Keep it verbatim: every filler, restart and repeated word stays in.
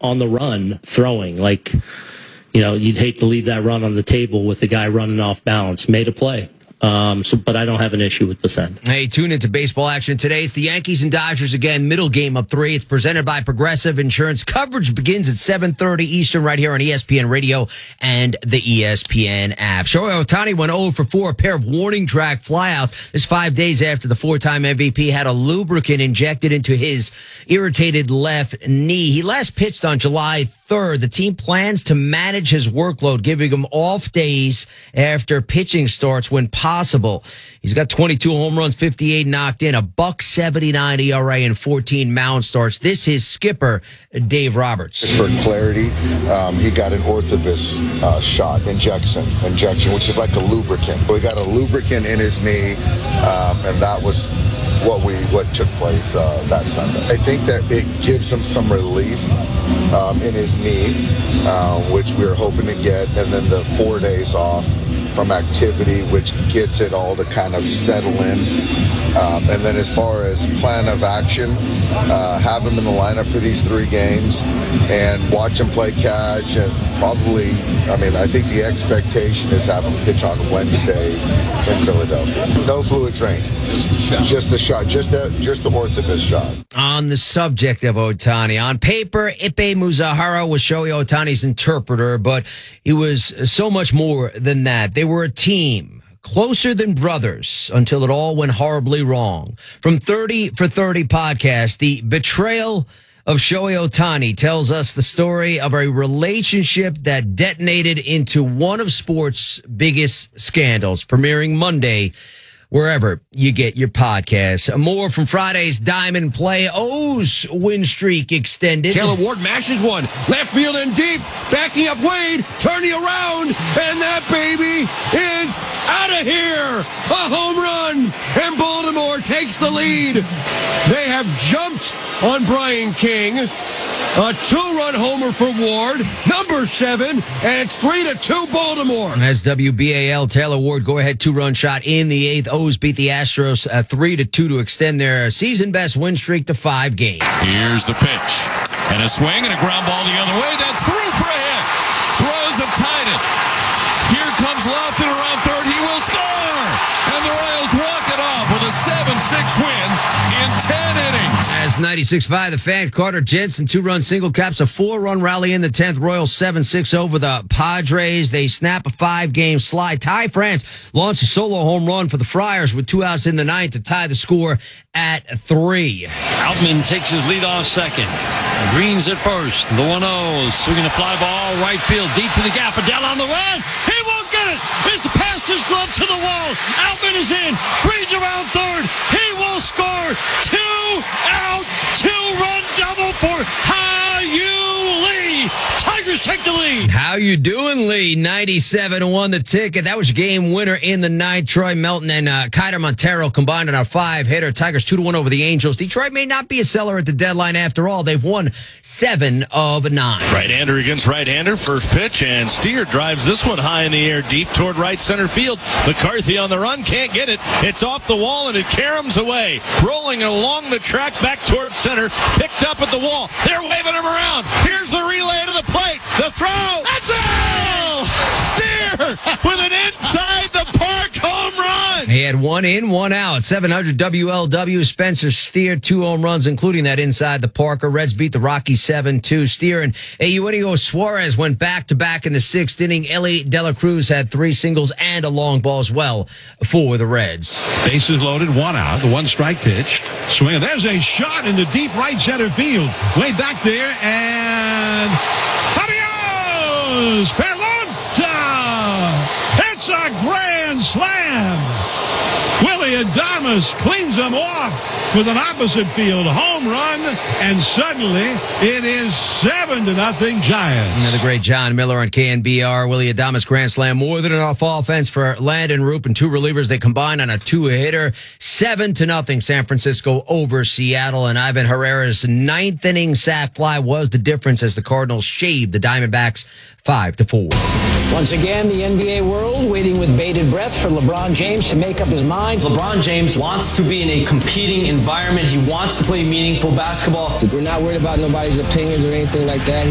on the run throwing. Like, you know, you'd hate to leave that run on the table with the guy running off balance. Made a play. Um, so, but I don't have an issue with this end. Hey, tune into baseball action today. It's the Yankees and Dodgers again. Middle game up three. It's presented by Progressive Insurance. Coverage begins at seven thirty Eastern right here on E S P N Radio and the E S P N app. Shohei Ohtani went oh for four, a pair of warning track flyouts. This five days after the four-time M V P had a lubricant injected into his irritated left knee. He last pitched on July third. The team plans to manage his workload, giving him off days after pitching starts when possible. He's got twenty-two home runs, fifty-eight knocked in, a buck seventy-nine E R A, and fourteen mound starts. This is skipper Dave Roberts. Just for clarity, um, he got an Orthovis uh, shot, injection, injection, which is like a lubricant. So he got a lubricant in his knee, um, and that was what we what took place uh, that Sunday. I think that it gives him some relief um, in his knee, uh, which we were hoping to get, and then the four days off from activity, which gets it all to kind of settle in. Um, and then as far as plan of action, uh, have him in the lineup for these three games and watch him play catch. And probably, I mean, I think the expectation is have him pitch on Wednesday in Philadelphia. No fluid drain. Just the shot. Just the shot. Just the, just the Orthovis shot. On the subject of Ohtani, on paper, Ippei Muzahara was Shohei Ohtani's interpreter, but he was so much more than that. They were a team, closer than brothers, until it all went horribly wrong. From thirty for thirty podcast, the betrayal of Shohei Ohtani tells us the story of a relationship that detonated into one of sports' biggest scandals, premiering Monday, wherever you get your podcasts. More from Friday's Diamond Play. O's win streak extended. Taylor Ward mashes one. Left field and deep. Backing up Wade. Turning around. And that baby is out of here. A home run. And Baltimore takes the lead. They have jumped on Brian King. A two-run homer for Ward, number seven, and it's three to two Baltimore. As W B A L, Taylor Ward go-ahead two-run shot in the eighth. O's beat the Astros uh, three to two to extend their season-best win streak to five games. Here's the pitch, and a swing and a ground ball the other way. That's through for a hit. Royals have tied it. Here comes Lofton around third. He will score, and the Royals walk it off with a seven six win in ten innings. As ninety-six point five, the Fan, Carter Jensen, two-run single caps a four-run rally in the tenth. Royals seven six over the Padres. They snap a five-game slide. Ty France launched a solo home run for the Friars with two outs in the ninth to tie the score at three. Outman takes his lead off second. Green's at first. The one oh, swinging a fly ball, right field, deep to the gap. Adele on the run. He won't get it. It's past his glove to the wall. Outman is in. Green's around third. He will score. Two out, two-run double for Hao-Yu Lee. Tigers take the lead. How you doing, Lee? ninety-seven won the ticket. That was your game winner in the ninth. Troy Melton and uh, Kiter Montero combined on a five-hitter. Tigers two to one over the Angels. Detroit may not be a seller at the deadline after all. They've won seven of nine. Right-hander against right-hander. First pitch, and Steer drives this one high in the air, deep toward right center field. McCarthy on the run, can't get it. It's off the wall, and it caroms away. Rolling along the track back toward center. Picked up at the wall. They're waving him around. Here's the relay to the plate. The throw. That's it! Steer with an inside the park home run. He had one in, one out. seven hundred W L W. Spencer Steer, two home runs, including that inside the Parker. Reds beat the Rockies seven two. Steer and Eugenio Suarez went back-to-back in the sixth inning. Ellie De La Cruz had three singles and a long ball as well for the Reds. Bases loaded, one out, the one strike pitch. Swing. There's a shot in the deep right center field. Way back there, and adios, Pelota! It's a grand slam. Willie Adames cleans them off with an opposite field home run, and suddenly it is seven to nothing Giants. Another great John Miller on K N B R. Willie Adames grand slam, more than enough offense for Landon Roop and two relievers. They combine on a two-hitter, seven to nothing. San Francisco over Seattle, and Ivan Herrera's ninth inning sac fly was the difference as the Cardinals shaved the Diamondbacks five to four. Once again, the N B A world waiting with bated breath for LeBron James to make up his mind. LeBron James wants to be in a competing environment. He wants to play meaningful basketball. We're not worried about nobody's opinions or anything like that.